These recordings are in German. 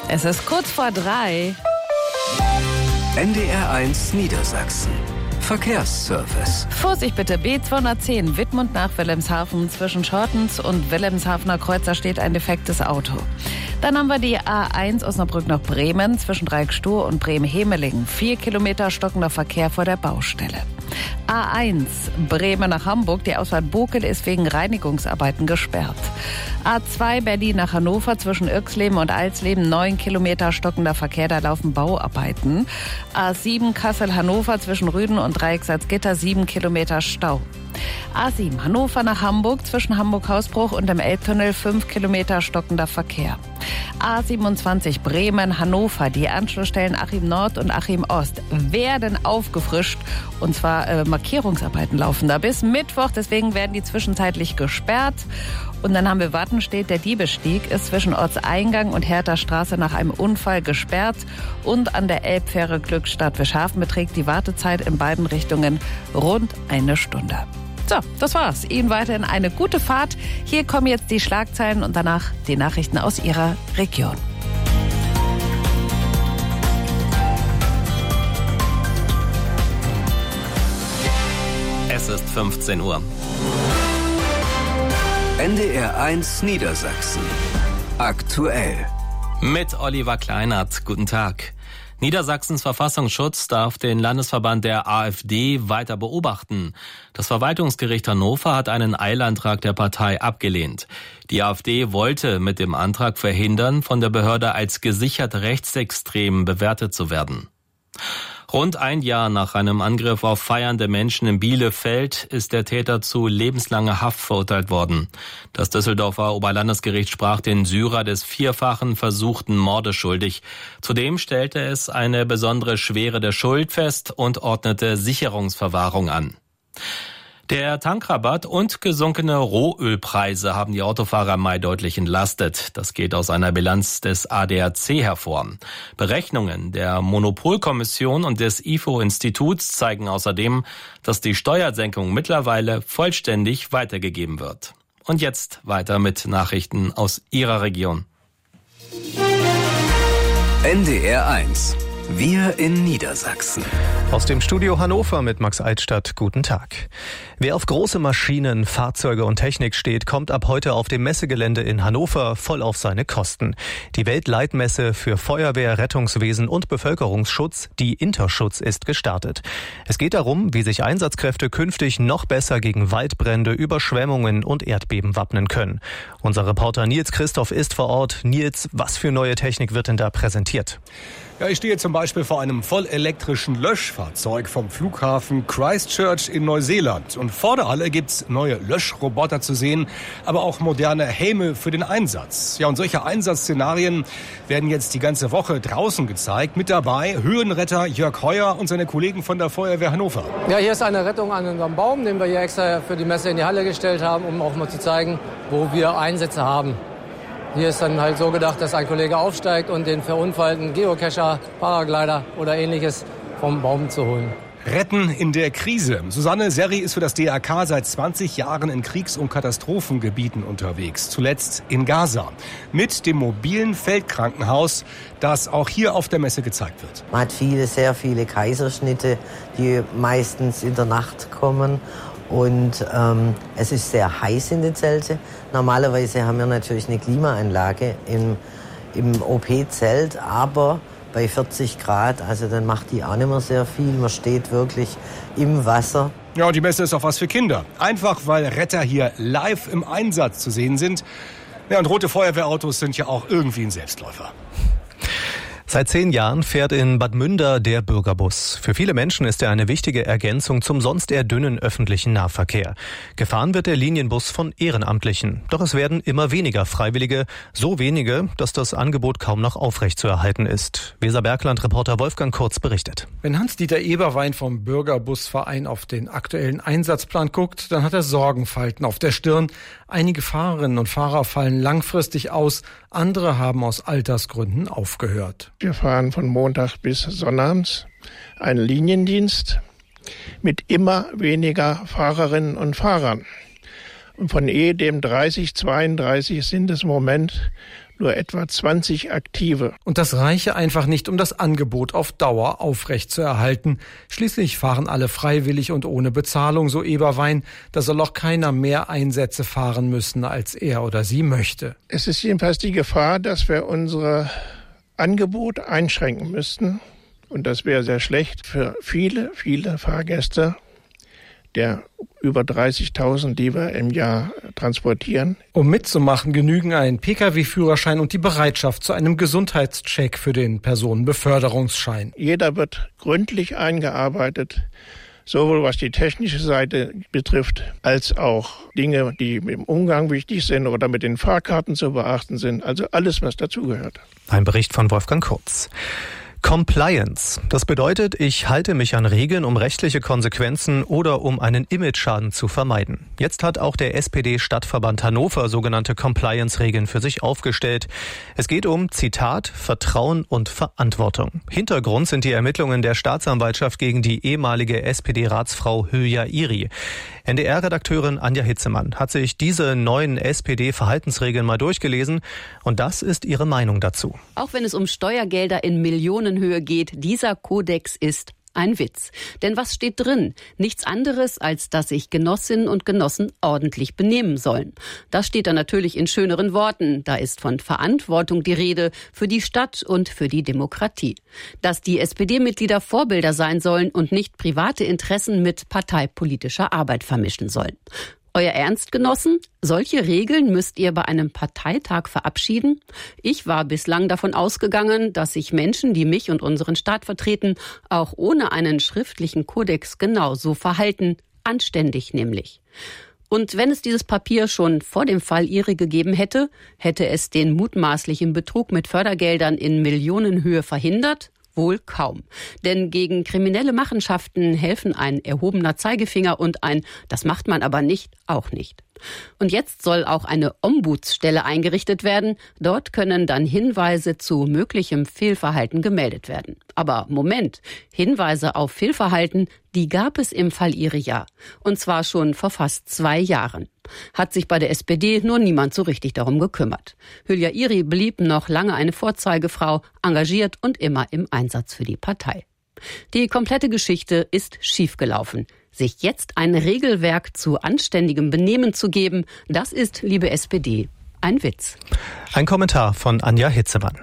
Es ist kurz vor 3. NDR1 Niedersachsen. Verkehrsservice. Vorsicht bitte, B210 Wittmund nach Wilhelmshaven. Zwischen Schortens und Wilhelmshavener Kreuzer steht ein defektes Auto. Dann haben wir die A1 Osnabrück nach Bremen zwischen Dreieckstuhr und Bremen-Hemelingen. 4 Kilometer stockender Verkehr vor der Baustelle. A1 Bremen nach Hamburg. Die Ausfahrt Bokel ist wegen Reinigungsarbeiten gesperrt. A2 Berlin nach Hannover zwischen Irxleben und Alsleben. 9 Kilometer stockender Verkehr, da laufen Bauarbeiten. A7 Kassel-Hannover zwischen Rüden und Dreieck-Salzgitter. 7 Kilometer Stau. A7 Hannover nach Hamburg zwischen Hamburg-Hausbruch und dem Elbtunnel. 5 Kilometer stockender Verkehr. A27 Bremen-Hannover. Die Anschlussstellen Achim Nord und Achim Ost werden aufgefrischt. Und zwar Markierungsarbeiten laufen da bis Mittwoch. Deswegen werden die zwischenzeitlich gesperrt. Und dann haben wir Wattenstedt. Der Diebestieg ist zwischen Ortseingang und Hertha Straße nach einem Unfall gesperrt. Und an der Elbfähre Glückstadt-Wischhafen beträgt die Wartezeit in beiden Richtungen rund 1 Stunde. So, das war's. Ihnen weiterhin eine gute Fahrt. Hier kommen jetzt die Schlagzeilen und danach die Nachrichten aus Ihrer Region. Es ist 15 Uhr. NDR1 Niedersachsen. Aktuell. Mit Oliver Kleinert. Guten Tag. Niedersachsens Verfassungsschutz darf den Landesverband der AfD weiter beobachten. Das Verwaltungsgericht Hannover hat einen Eilantrag der Partei abgelehnt. Die AfD wollte mit dem Antrag verhindern, von der Behörde als gesichert rechtsextrem bewertet zu werden. Rund ein Jahr nach einem Angriff auf feiernde Menschen in Bielefeld ist der Täter zu lebenslanger Haft verurteilt worden. Das Düsseldorfer Oberlandesgericht sprach den Syrer des 4-fachen versuchten Mordes schuldig. Zudem stellte es eine besondere Schwere der Schuld fest und ordnete Sicherungsverwahrung an. Der Tankrabatt und gesunkene Rohölpreise haben die Autofahrer im Mai deutlich entlastet. Das geht aus einer Bilanz des ADAC hervor. Berechnungen der Monopolkommission und des IFO-Instituts zeigen außerdem, dass die Steuersenkung mittlerweile vollständig weitergegeben wird. Und jetzt weiter mit Nachrichten aus Ihrer Region. NDR1. Wir in Niedersachsen. Aus dem Studio Hannover mit Max Altstadt. Guten Tag. Wer auf große Maschinen, Fahrzeuge und Technik steht, kommt ab heute auf dem Messegelände in Hannover voll auf seine Kosten. Die Weltleitmesse für Feuerwehr, Rettungswesen und Bevölkerungsschutz, die Interschutz, ist gestartet. Es geht darum, wie sich Einsatzkräfte künftig noch besser gegen Waldbrände, Überschwemmungen und Erdbeben wappnen können. Unser Reporter Nils Christoph ist vor Ort. Nils, was für neue Technik wird denn da präsentiert? Ja, ich stehe zum Beispiel vor einem vollelektrischen Löschfahrzeug vom Flughafen Christchurch in Neuseeland. Und vor der Halle gibt's neue Löschroboter zu sehen, aber auch moderne Helme für den Einsatz. Ja, und solche Einsatzszenarien werden jetzt die ganze Woche draußen gezeigt. Mit dabei Höhenretter Jörg Heuer und seine Kollegen von der Feuerwehr Hannover. Ja, hier ist eine Rettung an unserem Baum, den wir hier extra für die Messe in die Halle gestellt haben, um auch mal zu zeigen, wo wir Einsätze haben. Hier ist dann halt so gedacht, dass ein Kollege aufsteigt und den verunfallten Geocacher, Paraglider oder Ähnliches vom Baum zu holen. Retten in der Krise. Susanne Serri ist für das DRK seit 20 Jahren in Kriegs- und Katastrophengebieten unterwegs. Zuletzt in Gaza. Mit dem mobilen Feldkrankenhaus, das auch hier auf der Messe gezeigt wird. Man hat sehr viele Kaiserschnitte, die meistens in der Nacht kommen. Und es ist sehr heiß in den Zelten. Normalerweise haben wir natürlich eine Klimaanlage im OP-Zelt, aber bei 40 Grad, also dann macht die auch nicht mehr sehr viel. Man steht wirklich im Wasser. Ja, und die Messe ist auch was für Kinder. Einfach, weil Retter hier live im Einsatz zu sehen sind. Ja, und rote Feuerwehrautos sind ja auch irgendwie ein Selbstläufer. Seit 10 Jahren fährt in Bad Münder der Bürgerbus. Für viele Menschen ist er eine wichtige Ergänzung zum sonst eher dünnen öffentlichen Nahverkehr. Gefahren wird der Linienbus von Ehrenamtlichen. Doch es werden immer weniger Freiwillige, so wenige, dass das Angebot kaum noch aufrechtzuerhalten ist. Weserbergland-Reporter Wolfgang Kurz berichtet. Wenn Hans-Dieter Eberwein vom Bürgerbusverein auf den aktuellen Einsatzplan guckt, dann hat er Sorgenfalten auf der Stirn. Einige Fahrerinnen und Fahrer fallen langfristig aus, andere haben aus Altersgründen aufgehört. Wir fahren von Montag bis Sonnabends einen Liniendienst mit immer weniger Fahrerinnen und Fahrern. Und von dem 30, 32 sind es im Moment nur etwa 20 aktive. Und das reiche einfach nicht, um das Angebot auf Dauer aufrechtzuerhalten. Schließlich fahren alle freiwillig und ohne Bezahlung, so Eberwein. Da soll auch keiner mehr Einsätze fahren müssen, als er oder sie möchte. Es ist jedenfalls die Gefahr, dass wir unser Angebot einschränken müssten. Und das wäre sehr schlecht für viele, viele Fahrgäste, der über 30.000, die wir im Jahr transportieren. Um mitzumachen, genügen ein Pkw-Führerschein und die Bereitschaft zu einem Gesundheitscheck für den Personenbeförderungsschein. Jeder wird gründlich eingearbeitet, sowohl was die technische Seite betrifft, als auch Dinge, die im Umgang wichtig sind oder mit den Fahrkarten zu beachten sind. Also alles, was dazugehört. Ein Bericht von Wolfgang Kurz. Compliance. Das bedeutet, ich halte mich an Regeln, um rechtliche Konsequenzen oder um einen Imageschaden zu vermeiden. Jetzt hat auch der SPD-Stadtverband Hannover sogenannte Compliance-Regeln für sich aufgestellt. Es geht um, Zitat, Vertrauen und Verantwortung. Hintergrund sind die Ermittlungen der Staatsanwaltschaft gegen die ehemalige SPD-Ratsfrau Hülya Iri. NDR-Redakteurin Anja Hitzemann hat sich diese neuen SPD-Verhaltensregeln mal durchgelesen und das ist ihre Meinung dazu. Auch wenn es um Steuergelder in Millionenhöhe geht, dieser Kodex ist ein Witz. Denn was steht drin? Nichts anderes, als dass sich Genossinnen und Genossen ordentlich benehmen sollen. Das steht dann natürlich in schöneren Worten. Da ist von Verantwortung die Rede für die Stadt und für die Demokratie. Dass die SPD-Mitglieder Vorbilder sein sollen und nicht private Interessen mit parteipolitischer Arbeit vermischen sollen. Euer Ernst, Genossen? Solche Regeln müsst ihr bei einem Parteitag verabschieden? Ich war bislang davon ausgegangen, dass sich Menschen, die mich und unseren Staat vertreten, auch ohne einen schriftlichen Kodex genauso verhalten. Anständig nämlich. Und wenn es dieses Papier schon vor dem Fall Iri gegeben hätte, hätte es den mutmaßlichen Betrug mit Fördergeldern in Millionenhöhe verhindert? Wohl kaum. Denn gegen kriminelle Machenschaften helfen ein erhobener Zeigefinger und ein "Das macht man aber nicht" auch nicht. Und jetzt soll auch eine Ombudsstelle eingerichtet werden. Dort können dann Hinweise zu möglichem Fehlverhalten gemeldet werden. Aber Moment, Hinweise auf Fehlverhalten, die gab es im Fall Iri ja. Und zwar schon vor fast 2 Jahren. Hat sich bei der SPD nur niemand so richtig darum gekümmert. Hülya Iri blieb noch lange eine Vorzeigefrau, engagiert und immer im Einsatz für die Partei. Die komplette Geschichte ist schiefgelaufen. Sich jetzt ein Regelwerk zu anständigem Benehmen zu geben, das ist, liebe SPD, ein Witz. Ein Kommentar von Anja Hitzemann.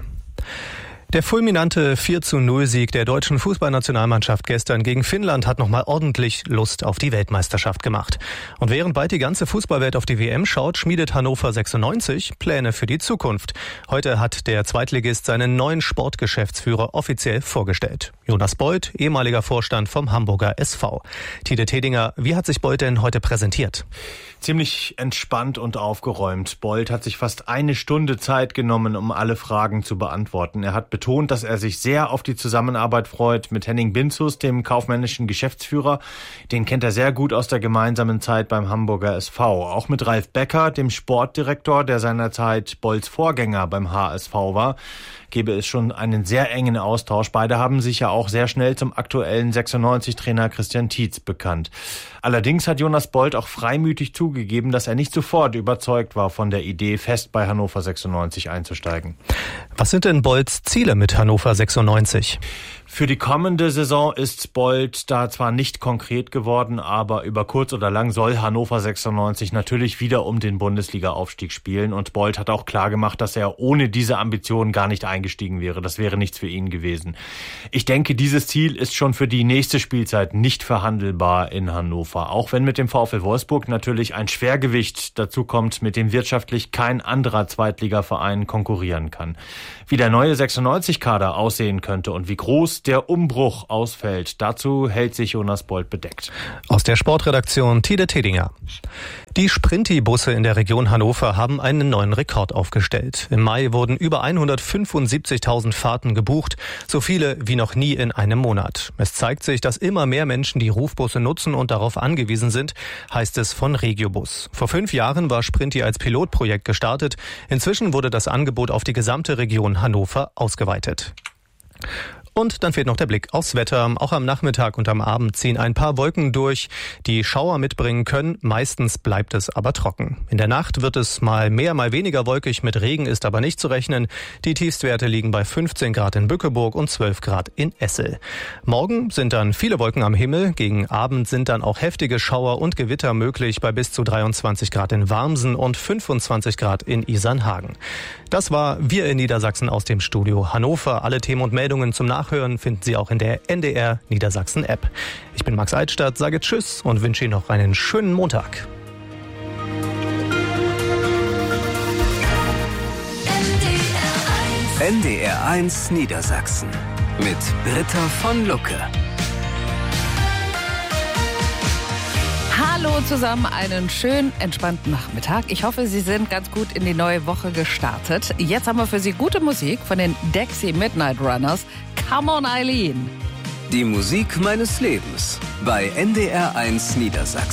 Der fulminante 4:0-Sieg der deutschen Fußballnationalmannschaft gestern gegen Finnland hat nochmal ordentlich Lust auf die Weltmeisterschaft gemacht. Und während bald die ganze Fußballwelt auf die WM schaut, schmiedet Hannover 96 Pläne für die Zukunft. Heute hat der Zweitligist seinen neuen Sportgeschäftsführer offiziell vorgestellt. Jonas Bold, ehemaliger Vorstand vom Hamburger SV. Tide Tedinger, wie hat sich Bold denn heute präsentiert? Ziemlich entspannt und aufgeräumt. Bold hat sich fast 1 Stunde Zeit genommen, um alle Fragen zu beantworten. Er hat betont, dass er sich sehr auf die Zusammenarbeit freut mit Henning Binzus, dem kaufmännischen Geschäftsführer. Den kennt er sehr gut aus der gemeinsamen Zeit beim Hamburger SV. Auch mit Ralf Becker, dem Sportdirektor, der seinerzeit Bolds Vorgänger beim HSV war, gäbe es schon einen sehr engen Austausch. Beide haben sich ja auch sehr schnell zum aktuellen 96-Trainer Christian Tietz bekannt. Allerdings hat Jonas Bold auch freimütig zugegeben, dass er nicht sofort überzeugt war von der Idee, fest bei Hannover 96 einzusteigen. Was sind denn Bolds Ziele mit Hannover 96? Für die kommende Saison ist Bold da zwar nicht konkret geworden, aber über kurz oder lang soll Hannover 96 natürlich wieder um den Bundesliga-Aufstieg spielen. Und Bold hat auch klar gemacht, dass er ohne diese Ambitionen gar nicht eingestiegen wäre. Das wäre nichts für ihn gewesen. Ich denke, dieses Ziel ist schon für die nächste Spielzeit nicht verhandelbar in Hannover. Auch wenn mit dem VfL Wolfsburg natürlich ein Schwergewicht dazu kommt, mit dem wirtschaftlich kein anderer Zweitligaverein konkurrieren kann. Wie der neue 96-Kader aussehen könnte und wie groß der Umbruch ausfällt, dazu hält sich Jonas Bold bedeckt. Aus der Sportredaktion Tide Tedinger. Die Sprinti-Busse in der Region Hannover haben einen neuen Rekord aufgestellt. Im Mai wurden über 175.000 Fahrten gebucht, so viele wie noch nie in einem Monat. Es zeigt sich, dass immer mehr Menschen die Rufbusse nutzen und darauf angewiesen sind, heißt es von Regiobus. Vor 5 Jahren war Sprinti als Pilotprojekt gestartet. Inzwischen wurde das Angebot auf die gesamte Region Hannover ausgeweitet. Und dann fehlt noch der Blick aufs Wetter. Auch am Nachmittag und am Abend ziehen ein paar Wolken durch, die Schauer mitbringen können. Meistens bleibt es aber trocken. In der Nacht wird es mal mehr, mal weniger wolkig. Mit Regen ist aber nicht zu rechnen. Die Tiefstwerte liegen bei 15 Grad in Bückeburg und 12 Grad in Essel. Morgen sind dann viele Wolken am Himmel. Gegen Abend sind dann auch heftige Schauer und Gewitter möglich bei bis zu 23 Grad in Warmsen und 25 Grad in Isernhagen. Das war Wir in Niedersachsen aus dem Studio Hannover. Alle Themen und Meldungen zum Nachhören finden Sie auch in der NDR Niedersachsen App. Ich bin Max Eitstadt, sage Tschüss und wünsche Ihnen noch einen schönen Montag. NDR 1 Niedersachsen mit Britta von Lucke. Hallo zusammen, einen schönen, entspannten Nachmittag. Ich hoffe, Sie sind ganz gut in die neue Woche gestartet. Jetzt haben wir für Sie gute Musik von den Dexy Midnight Runners. Come on, Eileen. Die Musik meines Lebens bei NDR 1 Niedersachsen.